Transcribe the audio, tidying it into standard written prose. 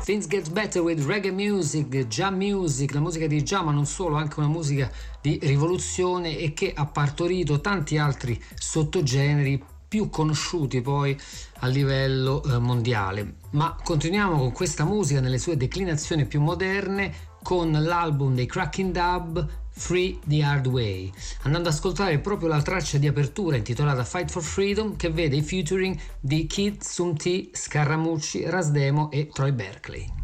Things Get Better with Reggae Music, Jam Music, la musica di Jam, ma non solo, anche una musica di rivoluzione e che ha partorito tanti altri sottogeneri più conosciuti poi a livello mondiale. Ma continuiamo con questa musica nelle sue declinazioni più moderne con l'album dei Cracking Dub, Free the Hard Way, andando ad ascoltare proprio la traccia di apertura intitolata Fight for Freedom, che vede i featuring di Kid, Sum T, Scaramucci, Rasdemo e Troy Berkeley.